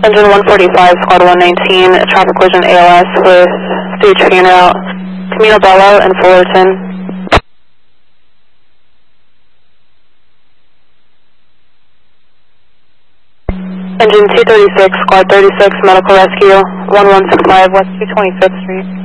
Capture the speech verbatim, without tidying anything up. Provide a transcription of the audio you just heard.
Engine one forty-five, squad one nineteen, traffic collision A L S with stage P en route, Camino Bello and Fullerton. Engine two thirty-six, squad thirty-six, medical rescue, one one six five, West two twenty-fifth Street.